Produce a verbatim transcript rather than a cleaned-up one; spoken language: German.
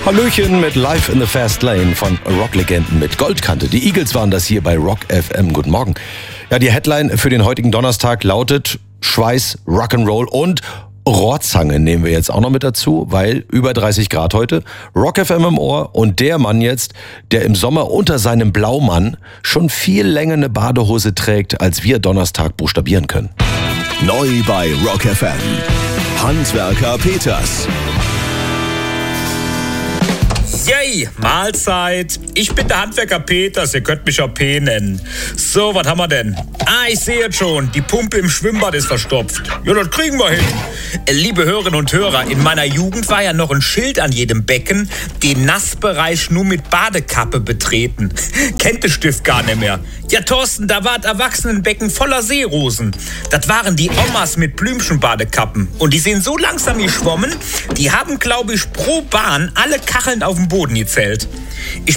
Hallöchen mit Live in the Fast Lane von Rocklegenden mit Goldkante. Die Eagles waren das hier bei Rock F M. Guten Morgen. Ja, die Headline für den heutigen Donnerstag lautet Schweiß, Rock'n'Roll und Rohrzange nehmen wir jetzt auch noch mit dazu, weil über dreißig Grad heute, Rock F M im Ohr und der Mann jetzt, der im Sommer unter seinem Blaumann schon viel länger eine Badehose trägt, als wir Donnerstag buchstabieren können. Neu bei Rock F M. Handwerker Peters. Yay, Mahlzeit. Ich bin der Handwerker Peters, ihr könnt mich auch P nennen. So, was haben wir denn? Ah, ich sehe jetzt schon, die Pumpe im Schwimmbad ist verstopft. Ja, das kriegen wir hin. Äh, liebe Hörerinnen und Hörer, in meiner Jugend war ja noch ein Schild an jedem Becken, den Nassbereich nur mit Badekappe betreten. Kennt der Stift gar nicht mehr. Ja, Thorsten, da war das Erwachsenenbecken voller Seerosen. Das waren die Omas mit Blümchenbadekappen. Und die sind so langsam geschwommen, die haben, glaube ich, pro Bahn alle Kacheln auf dem Boden gezählt. Ich